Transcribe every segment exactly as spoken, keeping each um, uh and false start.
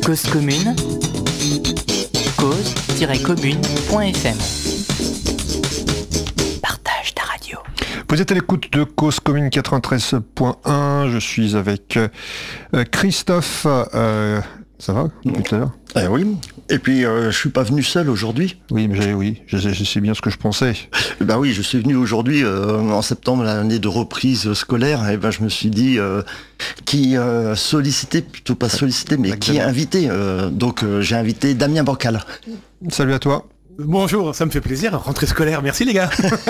Cause commune, cause-commune point f m. Partage ta radio. Vous êtes à l'écoute de Cause Commune quatre-vingt-treize point un. Je suis avec euh, Christophe. Euh, ça va depuis tout à l'heure ? Eh oui. Et puis euh, je suis pas venu seul aujourd'hui. Oui, mais j'ai, oui, je sais, je sais bien ce que je pensais. Ben oui, je suis venu aujourd'hui euh, en septembre, l'année de reprise scolaire. Et ben je me suis dit euh, qui euh, solliciter, plutôt pas solliciter, mais Exactement. qui inviter. Euh, donc euh, j'ai invité Damien Bancal. Salut à toi. Bonjour, ça me fait plaisir. Rentrée scolaire, merci les gars.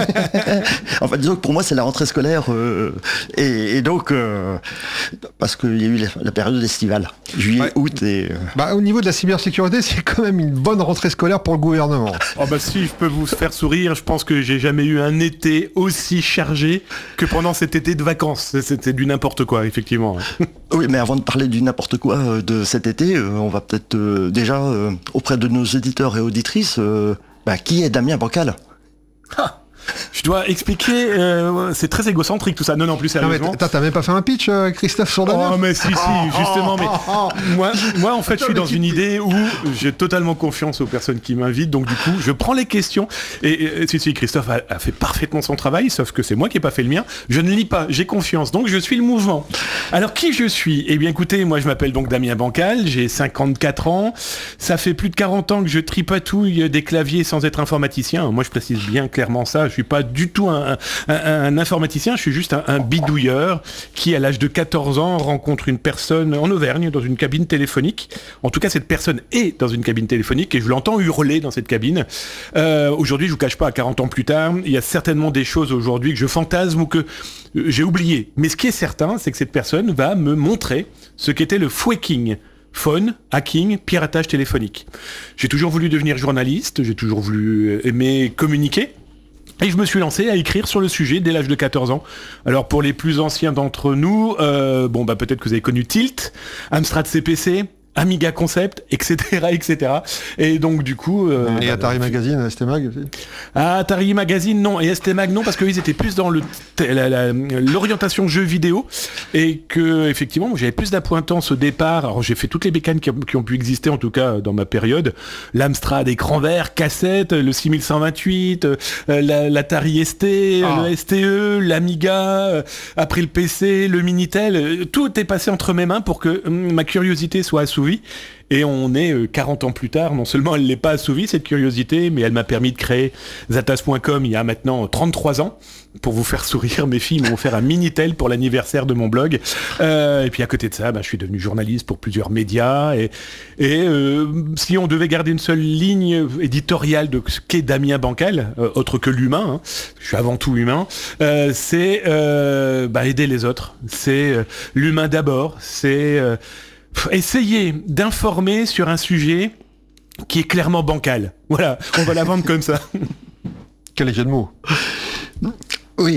Enfin, disons que pour moi, c'est la rentrée scolaire. Euh, et, et donc, euh, parce qu'il y a eu la, la période estivale, juillet, Ouais. août et... Euh... Bah, au niveau de la cybersécurité, c'est quand même une bonne rentrée scolaire pour le gouvernement. Oh bah si je peux vous faire sourire, je pense que j'ai jamais eu un été aussi chargé que pendant cet été de vacances. C'était du n'importe quoi, effectivement. Oui, mais avant de parler du n'importe quoi euh, de cet été, euh, on va peut-être euh, déjà, euh, auprès de nos éditeurs et auditrices, euh, bah, qui est Damien Bancal ? Ah, je dois expliquer, euh, c'est très égocentrique tout ça. Non, non, plus Non, mais sérieusement. t'as, t'as même pas fait un pitch, euh, Christophe, sur Damien ? Oh mais si si justement mais moi moi en fait je suis dans une idée où j'ai totalement confiance aux personnes qui m'invitent, donc du coup je prends les questions et, et si si Christophe a, a fait parfaitement son travail, sauf que c'est moi qui ai pas fait le mien. Je ne lis pas, j'ai confiance, donc je suis le mouvement. Alors qui je suis ? Eh bien écoutez, moi je m'appelle donc Damien Bancal, j'ai cinquante-quatre ans, ça fait plus de quarante ans que je tripatouille des claviers sans être informaticien. Moi je précise bien clairement ça, je suis pas du tout un, un, un informaticien, je suis juste un, un bidouilleur qui à l'âge de quatorze ans rencontre une personne en Auvergne dans une cabine téléphonique. En tout cas cette personne est dans une cabine téléphonique et je l'entends hurler dans cette cabine. Euh, aujourd'hui je vous cache pas, à quarante ans plus tard, il y a certainement des choses aujourd'hui que je fantasme ou que euh, j'ai oublié. Mais ce qui est certain, c'est que cette personne va me montrer ce qu'était le phwacking. Phone, hacking, piratage téléphonique. J'ai toujours voulu devenir journaliste, j'ai toujours voulu aimer communiquer. Et je me suis lancé à écrire sur le sujet dès l'âge de quatorze ans. Alors pour les plus anciens d'entre nous, euh, bon bah peut-être que vous avez connu Tilt, Amstrad C P C, Amiga Concept, et cetera, et cetera. Et donc du coup... Euh, Et bah, Atari bah, Magazine, S T Mag aussi. ah, Atari Magazine, non. Et S T Mag, non, parce qu'ils étaient plus dans le t- la- la- l'orientation jeux vidéo. Et que, effectivement, j'avais plus d'appointance au départ. Alors, j'ai fait toutes les bécanes qui, ont- qui ont pu exister, en tout cas, dans ma période. L'Amstrad écran vert, cassette, le six mille cent vingt-huit, euh, la- l'Atari S T, Ah. le S T E, l'Amiga, euh, après le P C, le Minitel. euh, Tout est passé entre mes mains pour que hum, ma curiosité soit assouvie. Et on est euh, quarante ans plus tard, non seulement elle n'est pas assouvie cette curiosité, mais elle m'a permis de créer Zatas point com il y a maintenant trente-trois ans. Pour vous faire sourire, mes filles m'ont offert un Minitel pour l'anniversaire de mon blog. Euh, et puis à côté de ça, bah, je suis devenu journaliste pour plusieurs médias. Et, et euh, si on devait garder une seule ligne éditoriale de ce qu'est Damien Bancal, euh, autre que l'humain, hein, je suis avant tout humain, euh, c'est euh, bah, aider les autres. C'est euh, l'humain d'abord. C'est... Euh, essayer d'informer sur un sujet qui est clairement bancal. Voilà, on va la vendre comme ça. Quel jeu de mots. Oui,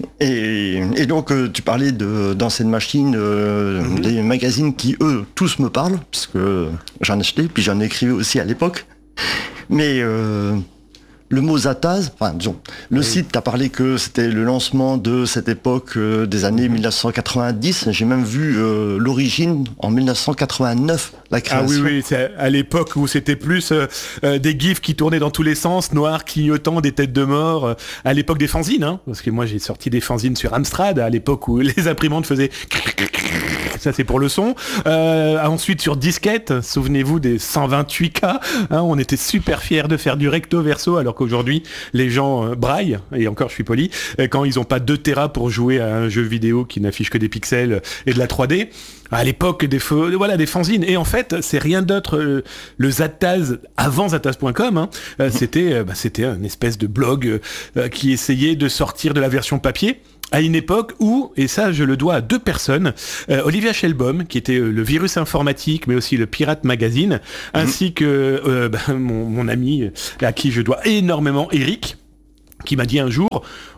et, et donc euh, tu parlais de, d'anciennes machines, euh, Mhm. des magazines qui, eux, tous me parlent, puisque j'en achetais, puis j'en écrivais aussi à l'époque. Mais euh, le mot Zatas, enfin disons, le site, t'as parlé que c'était le lancement de cette époque euh, des années dix-neuf cent quatre-vingt-dix. J'ai même vu euh, l'origine en dix-neuf cent quatre-vingt-neuf, la Ah création. oui, oui, c'est à l'époque où c'était plus euh, euh, des gifs qui tournaient dans tous les sens, noirs, clignotants, des têtes de mort, euh, à l'époque des fanzines, hein, parce que moi j'ai sorti des fanzines sur Amstrad, à l'époque où les imprimantes faisaient... Ça c'est pour le son. Euh, ensuite sur disquette, souvenez-vous des cent vingt-huit K, hein, on était super fiers de faire du recto verso, alors qu'aujourd'hui les gens euh, braillent, et encore je suis poli, euh, quand ils ont pas deux téra pour jouer à un jeu vidéo qui n'affiche que des pixels et de la trois D. À l'époque des feux, voilà, des fanzines. Et en fait, c'est rien d'autre. Euh, le Zatas avant Zatas point com, hein, euh, c'était, euh, bah, c'était un espèce de blog euh, qui essayait de sortir de la version papier. À une époque où, et ça je le dois à deux personnes, euh, Olivia Shelbaum, qui était euh, le virus informatique, mais aussi le Pirate Magazine, ainsi que euh, bah, mon, mon ami, euh, à qui je dois énormément, Eric, qui m'a dit un jour,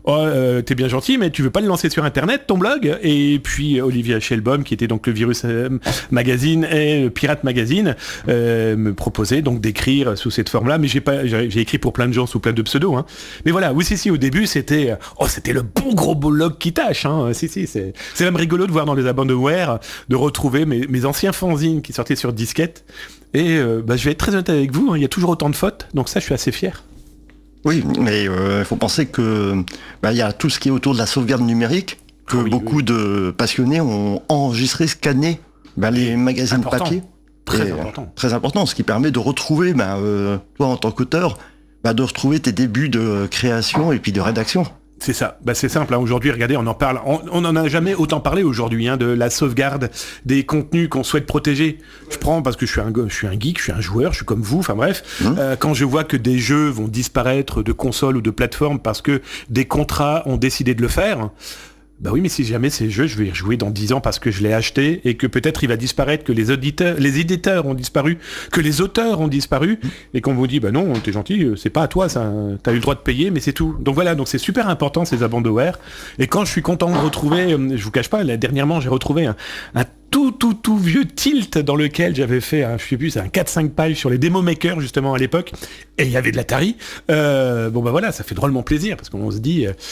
oh, euh, t'es bien gentil, mais tu veux pas le lancer sur Internet, ton blog? Et puis Olivier Schelbaum, qui était donc le Virus euh, Magazine et Pirate Magazine, euh, me proposait donc d'écrire sous cette forme-là, mais j'ai pas, j'ai, j'ai écrit pour plein de gens sous plein de pseudos. Hein. Mais voilà, oui, si, si, au début, c'était, oh, c'était le bon gros blog qui tâche. Hein. Si, si, c'est, c'est même rigolo de voir dans les abandonware de retrouver mes, mes anciens fanzines qui sortaient sur disquette. Et euh, bah, je vais être très honnête avec vous, hein, il y a toujours autant de fautes, donc ça, je suis assez fier. Oui, mais il euh, faut penser que bah, y a tout ce qui est autour de la sauvegarde numérique, que oui, beaucoup oui. de passionnés ont enregistré, scanné bah, les magazines important. papier. Très et, important. Euh, très important, ce qui permet de retrouver, bah, euh, toi en tant qu'auteur, bah, de retrouver tes débuts de création et puis de rédaction. C'est ça, bah, c'est simple, hein. Aujourd'hui, regardez, on en parle, on n'en a jamais autant parlé aujourd'hui, hein, de la sauvegarde des contenus qu'on souhaite protéger. Je prends parce que je suis un, je suis un geek, je suis un joueur, je suis comme vous, enfin bref, mmh. euh, quand je vois que des jeux vont disparaître de consoles ou de plateformes parce que des contrats ont décidé de le faire, bah oui, mais si jamais ces jeux, je vais y rejouer dans dix ans parce que je l'ai acheté et que peut-être il va disparaître, que les auditeurs, les éditeurs ont disparu, que les auteurs ont disparu et qu'on vous dit, bah non, t'es gentil, c'est pas à toi, ça, t'as eu le droit de payer, mais c'est tout. Donc voilà, donc c'est super important ces abandonware. Et quand je suis content de retrouver, je vous cache pas, là, dernièrement, j'ai retrouvé un, un tout tout tout vieux tilt dans lequel j'avais fait, un, je sais plus, c'est un quatre cinq pages sur les Demo Maker justement à l'époque, et il y avait de l'Atari. Euh, bon bah voilà, ça fait drôlement plaisir parce qu'on se dit... Euh,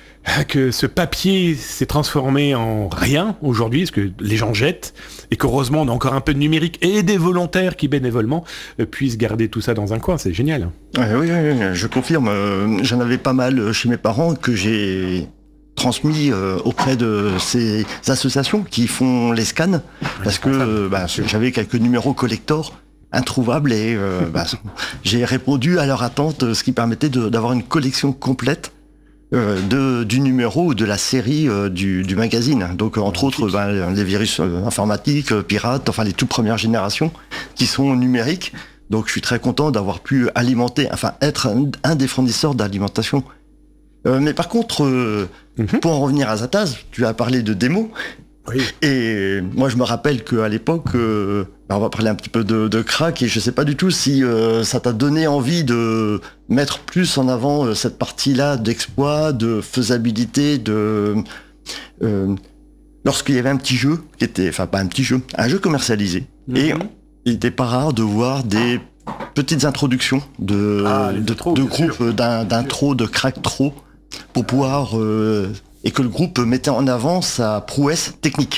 que ce papier s'est transformé en rien aujourd'hui, parce que les gens jettent, et qu'heureusement on a encore un peu de numérique et des volontaires qui bénévolement euh, puissent garder tout ça dans un coin, c'est génial. Ouais, oui, oui, oui, je confirme, euh, j'en avais pas mal chez mes parents que j'ai transmis euh, auprès de ces associations qui font les scans, parce que euh, bah, j'avais quelques numéros collector introuvables et euh, bah, j'ai répondu à leur attente, ce qui permettait de, d'avoir une collection complète Euh, de, du numéro ou de la série euh, du, du magazine. Donc, euh, entre autres, ben, les virus euh, informatiques, euh, pirates, enfin les toutes premières générations qui sont numériques. Donc, je suis très content d'avoir pu alimenter, enfin, être un, un des fournisseurs d'alimentation. Euh, mais par contre, euh, mm-hmm. pour en revenir à Zataz, tu as parlé de démos. Oui. Et moi, je me rappelle qu'à l'époque, euh, on va parler un petit peu de, de crack, et je sais pas du tout si euh, ça t'a donné envie de mettre plus en avant euh, cette partie-là d'exploit, de faisabilité, de... Euh, lorsqu'il y avait un petit jeu, qui était, enfin pas un petit jeu, un jeu commercialisé, mm-hmm. et il n'était pas rare de voir des petites introductions de, ah, de, intros, de groupes d'un, d'intro, de crack trop, pour pouvoir... Euh, et que le groupe mettait en avant sa prouesse technique.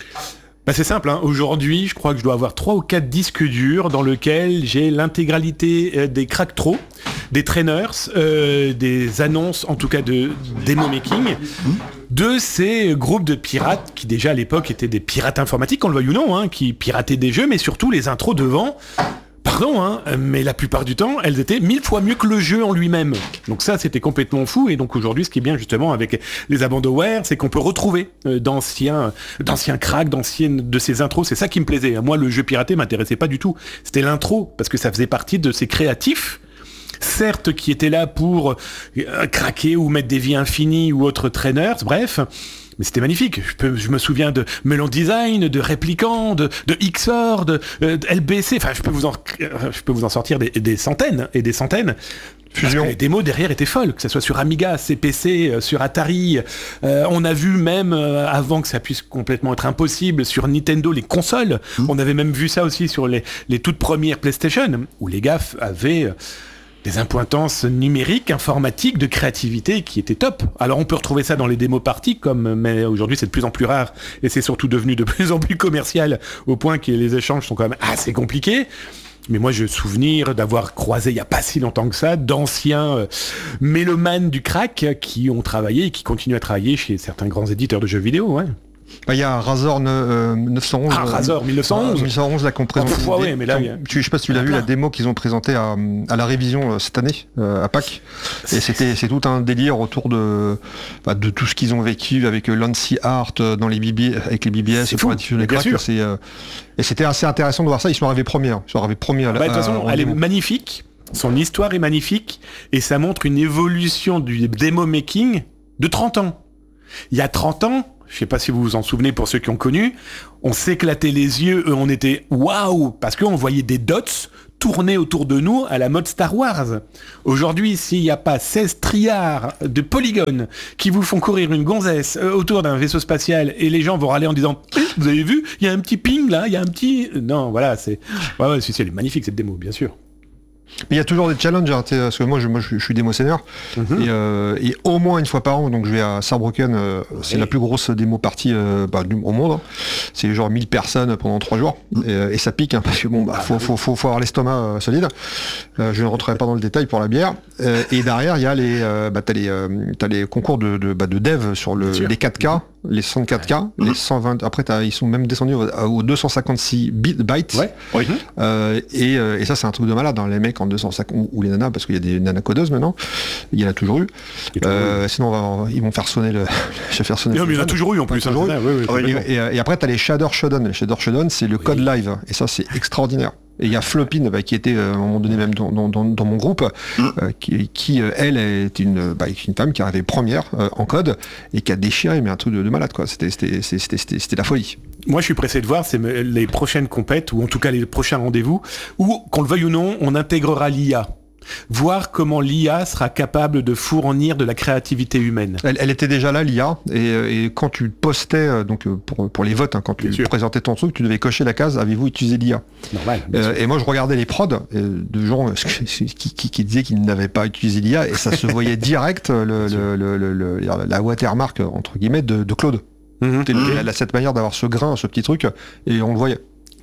Bah c'est simple, hein. Aujourd'hui, je crois que je dois avoir trois ou quatre disques durs dans lesquels j'ai l'intégralité euh, des crack-tros, des trainers, euh, des annonces, en tout cas de démo making, mmh. de ces groupes de pirates qui déjà à l'époque étaient des pirates informatiques, qu'on le veuille ou non, hein, qui pirataient des jeux, mais surtout les intros devant. Pardon, hein, mais la plupart du temps, elles étaient mille fois mieux que le jeu en lui-même. Donc ça, c'était complètement fou. Et donc aujourd'hui, ce qui est bien justement avec les abandonware, c'est qu'on peut retrouver euh, d'anciens, d'anciens cracks, d'anciennes de ces intros. C'est ça qui me plaisait. Moi, le jeu piraté m'intéressait pas du tout. C'était l'intro, parce que ça faisait partie de ces créatifs, certes, qui étaient là pour euh, craquer ou mettre des vies infinies ou autres trainers, bref. Mais c'était magnifique. Je, peux, je me souviens de Melon Design, de Replicant, de, de X O R, de, de L B C. Enfin, je peux vous en, je peux vous en sortir des, des centaines et des centaines. Parce que les démos derrière étaient folles, que ce soit sur Amiga, C P C, euh, sur Atari. Euh, on a vu même, euh, avant que ça puisse complètement être impossible, sur Nintendo, les consoles. Mmh. On avait même vu ça aussi sur les, les toutes premières PlayStation, où les gars avaient... des impointances numériques, informatiques, de créativité qui étaient top. Alors on peut retrouver ça dans les démos parties, comme, mais aujourd'hui c'est de plus en plus rare, et c'est surtout devenu de plus en plus commercial, au point que les échanges sont quand même assez compliqués. Mais moi, j'ai souvenir d'avoir croisé, il n'y a pas si longtemps que ça, d'anciens euh, mélomanes du crack qui ont travaillé et qui continuent à travailler chez certains grands éditeurs de jeux vidéo, ouais. Bah, il y a Razor euh, neuf cent onze. Ah, Razor mille neuf cent onze. mille neuf cent onze, là, qu'on présente. Oh, ouais, mais là, a... Je sais pas si tu l'as vu, la démo qu'ils ont présentée à, à la révision euh, cette année, euh, à Pâques. Et c'était, c'est tout un délire autour de, bah, de tout ce qu'ils ont vécu avec euh, l'Annecy Art euh, dans les B B, avec les B B S c'est pour fou, additionner les bien cracks. sûr. C'est, euh, et c'était assez intéressant de voir ça. Ils sont arrivés premiers. Ils sont arrivés premiers à la bah, de toute façon, elle démo. est magnifique. Son histoire est magnifique. Et ça montre une évolution du démo making de trente ans. Il y a trente ans, je sais pas si vous vous en souvenez pour ceux qui ont connu, on s'éclatait les yeux, on était waouh, parce qu'on voyait des dots tourner autour de nous à la mode Star Wars. Aujourd'hui, s'il n'y a pas seize triards de polygones qui vous font courir une gonzesse euh, autour d'un vaisseau spatial et les gens vont râler en disant eh, « Vous avez vu, il y a un petit ping là, il y a un petit... » Non, voilà, c'est... Ouais, ouais, c'est, c'est magnifique cette démo, bien sûr. Mais il y a toujours des challenges, hein, parce que moi je, moi, je, je suis démo senior, mm-hmm. et, euh, et au moins une fois par an, donc je vais à Saarbrücken, euh, oui. c'est la plus grosse démo partie euh, bah, du, au monde, hein. C'est genre mille personnes pendant trois jours, et, et ça pique, hein, parce que bon, bah, faut, faut, faut, faut avoir l'estomac euh, solide, euh, je ne rentrerai pas dans le détail pour la bière, euh, et derrière il y a les, euh, bah, t'as les, euh, t'as les concours de, de, bah, de dev sur le, les quatre K, les soixante-quatre K, ouais. les cent vingt, après ils sont même descendus aux deux cent cinquante-six bytes, ouais. oui. euh, et, euh, et ça c'est un truc de malade, hein, les mecs en deux cent cinquante, ou les nanas, parce qu'il y a des nanas codeuses maintenant, il y en a toujours eu, euh, sinon on va, ils vont faire sonner le, je vais faire sonner non, mais il y en a toujours eu en plus, hein, eu. Ça, oui, oui, et, et, et après t'as les shader showdown, les shader showdown c'est le oui. code live, et ça c'est extraordinaire. Et il y a Flopin bah, qui était euh, à un moment donné même dans, dans, dans, dans mon groupe, mm. euh, qui, qui euh, elle est une, bah, une femme qui arrivait première euh, en code et qui a déchiré mais un truc de, de malade quoi. C'était, c'était, c'était, c'était, c'était la folie. Moi je suis pressé de voir c'est les prochaines compètes ou en tout cas les prochains rendez-vous où qu'on le veuille ou non on intégrera l'I A. Voir comment l'I A sera capable de fournir de la créativité humaine. Elle, elle était déjà là, l'I A, et, et quand tu postais, donc pour, pour les votes, hein, quand tu présentais ton truc, tu devais cocher la case « Avez-vous utilisé l'I A ?» Normal. Euh, et moi, je regardais les prods de gens qui, qui, qui disaient qu'ils n'avaient pas utilisé l'I A, et ça se voyait direct, le, le, le, le, le, la watermark, entre guillemets, de, de Claude. Mm-hmm. Mm-hmm. Elle a cette manière d'avoir ce grain, ce petit truc, et on le voyait.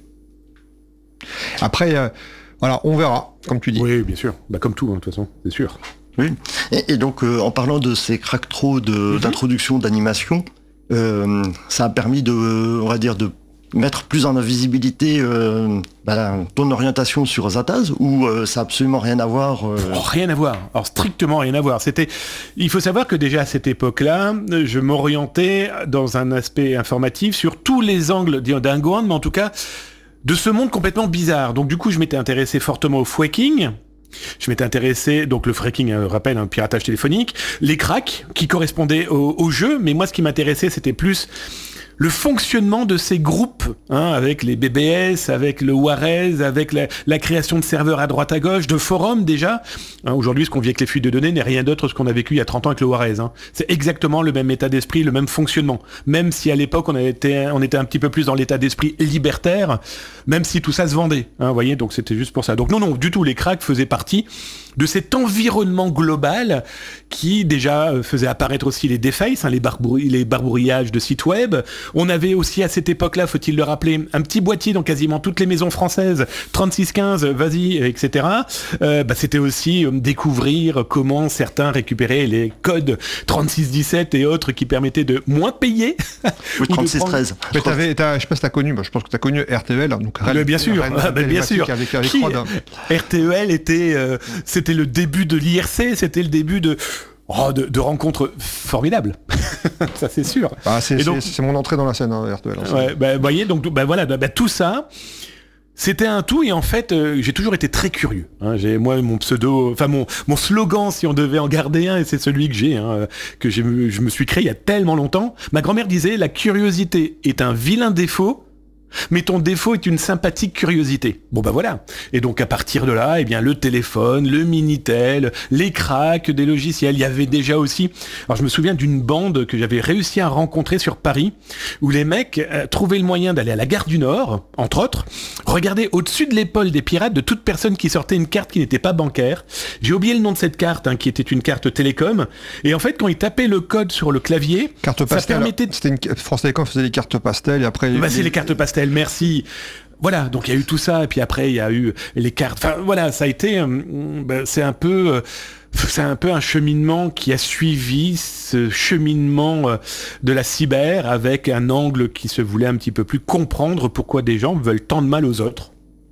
Après... Euh, Voilà, on verra, comme tu dis. Oui, bien sûr. Bah, comme tout, hein, de toute façon, c'est sûr. Oui. Et, et donc, euh, en parlant de ces crack-throws de, mm-hmm. d'introduction, d'animation, euh, ça a permis de, on va dire, de mettre plus en visibilité euh, bah, ton orientation sur Zataz, ou euh, ça a absolument rien à voir euh... oh, Rien à voir. Alors, strictement rien à voir. C'était... Il faut savoir que déjà à cette époque-là, je m'orientais dans un aspect informatif sur tous les angles d'un Gohan, mais en tout cas... de ce monde complètement bizarre. Donc du coup, je m'étais intéressé fortement au phreaking. Je m'étais intéressé, donc le phreaking, euh, rappelle, un piratage téléphonique, les cracks, qui correspondaient au, au jeu, mais moi, ce qui m'intéressait, c'était plus le fonctionnement de ces groupes, hein, avec les B B S, avec le Warez, avec la, la création de serveurs à droite à gauche, de forums déjà. Hein, aujourd'hui, ce qu'on vit avec les fuites de données n'est rien d'autre que ce qu'on a vécu il y a trente ans avec le Warez. Hein. C'est exactement le même état d'esprit, le même fonctionnement. Même si à l'époque, on était, on était un petit peu plus dans l'état d'esprit libertaire, même si tout ça se vendait. Hein, vous voyez, donc c'était juste pour ça. Donc non, non, du tout, les cracks faisaient partie de cet environnement global qui déjà faisait apparaître aussi les defaces, hein, les, barbouri- les barbourillages de sites web. On avait aussi à cette époque-là, faut-il le rappeler, un petit boîtier dans quasiment toutes les maisons françaises, trente-six quinze, vas-y, et cetera. Euh, bah, c'était aussi euh, découvrir comment certains récupéraient les codes trente-six dix-sept et autres qui permettaient de moins payer. Oui, trente-six treize. Mais t'avais, t'as, je sais pas si t'as connu, bah, je pense que t'as connu R T E L, donc Rennes, bien sûr, Rennes, ah, bah, bien sûr. Avec, avec qui, R T E L était, euh, c'était le début de l'I R C, c'était le début de Oh, de, de rencontres formidables, ça c'est sûr. Ah, c'est, c'est, donc, c'est mon entrée dans la scène, hein, R T E L. Ouais, bah, voyez, donc bah, voilà, bah, bah, tout ça, c'était un tout, et en fait, euh, j'ai toujours été très curieux. Hein. J'ai moi mon pseudo, enfin mon mon slogan, si on devait en garder un, et c'est celui que j'ai, hein, que j'ai, je me suis créé il y a tellement longtemps. Ma grand-mère disait la curiosité est un vilain défaut. Mais ton défaut est une sympathique curiosité. Bon bah voilà. Et donc à partir de là, eh bien le téléphone, le Minitel, les cracks des logiciels. Il y avait déjà aussi. Alors je me souviens d'une bande que j'avais réussi à rencontrer sur Paris, où les mecs euh, trouvaient le moyen d'aller à la gare du Nord, entre autres, regarder au-dessus de l'épaule des pirates de toute personne qui sortait une carte qui n'était pas bancaire. J'ai oublié le nom de cette carte, hein, qui était une carte télécom. Et en fait, quand ils tapaient le code sur le clavier, carte ça pastel, permettait. De... C'était une France Télécom faisait les cartes pastel et après. Bah, les... c'est les cartes pastel. Merci. Voilà, donc il y a eu tout ça, et puis après il y a eu les cartes. Enfin voilà, ça a été, euh, ben, c'est un peu, euh, c'est un peu un cheminement qui a suivi ce cheminement euh, de la cyber avec un angle qui se voulait un petit peu plus comprendre pourquoi des gens veulent tant de mal aux autres.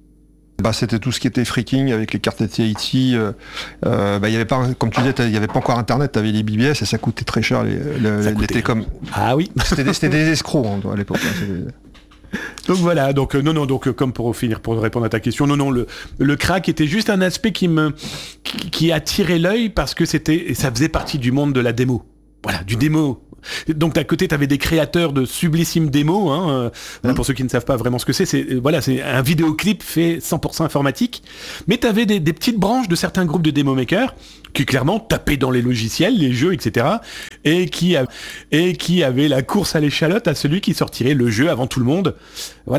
Bah, c'était tout ce qui était phreaking avec les cartes A T T. Euh, euh, bah, y avait pas, comme tu disais, il n'y avait pas encore Internet, tu avais les B B S et ça coûtait très cher les, les, les télécoms. Ah oui. C'était des, c'était des escrocs hein, à l'époque. Hein, c'était... Donc voilà, donc euh, non non donc euh, comme pour finir pour répondre à ta question, non non le le crack était juste un aspect qui me qui, qui attirait l'œil parce que c'était et ça faisait partie du monde de la démo. Voilà, du démo. Donc à côté, t'avais des créateurs de sublissimes démos. Hein, euh, voilà, pour ceux qui ne savent pas vraiment ce que c'est, c'est euh, voilà, c'est un vidéoclip fait cent pour cent informatique. Mais t'avais des, des petites branches de certains groupes de démo makers qui clairement tapaient dans les logiciels, les jeux, et cetera. Et qui a, et qui avaient la course à l'échalote à celui qui sortirait le jeu avant tout le monde. Voilà.